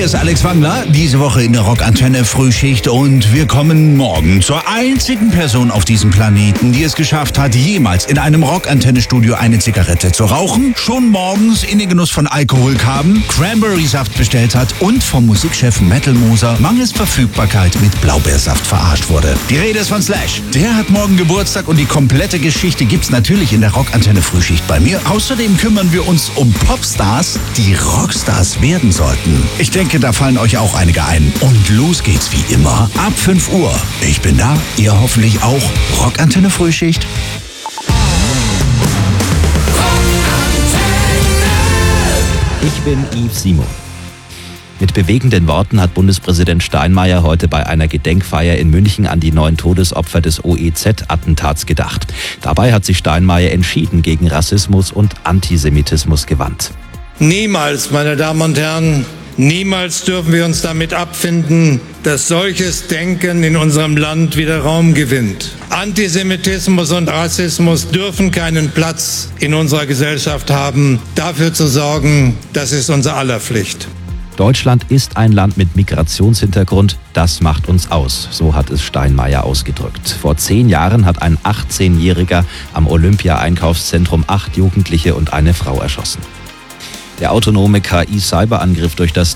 ist Alex Wangler, diese Woche in der Rockantenne Frühschicht und wir kommen morgen zur einzigen Person auf diesem Planeten, die es geschafft hat, jemals in einem Rockantenne-Studio eine Zigarette zu rauchen, schon morgens in den Genuss von Alkohol kam, Cranberry-Saft bestellt hat und vom Musikchef Metal Moser mangels Verfügbarkeit mit Blaubeersaft verarscht wurde. Die Rede ist von Slash. Der hat morgen Geburtstag und die komplette Geschichte gibt's natürlich in der Rockantenne Frühschicht bei mir. Außerdem kümmern wir uns um Popstars, die Rockstars werden sollten. Ich denke, da fallen euch auch einige ein. Und los geht's wie immer ab 5 Uhr. Ich bin da, ihr hoffentlich auch. Rockantenne Frühschicht. Ich bin Yves Simon. Mit bewegenden Worten hat Bundespräsident Steinmeier heute bei einer Gedenkfeier in München an die 9 Todesopfer des OEZ-Attentats gedacht. Dabei hat sich Steinmeier entschieden gegen Rassismus und Antisemitismus gewandt. Niemals, meine Damen und Herren, niemals dürfen wir uns damit abfinden, dass solches Denken in unserem Land wieder Raum gewinnt. Antisemitismus und Rassismus dürfen keinen Platz in unserer Gesellschaft haben. Dafür zu sorgen, das ist unser aller Pflicht. Deutschland ist ein Land mit Migrationshintergrund, das macht uns aus, so hat es Steinmeier ausgedrückt. Vor 10 Jahren hat ein 18-Jähriger am Olympia-Einkaufszentrum 8 Jugendliche und eine Frau erschossen. Der autonome KI-Cyberangriff durch das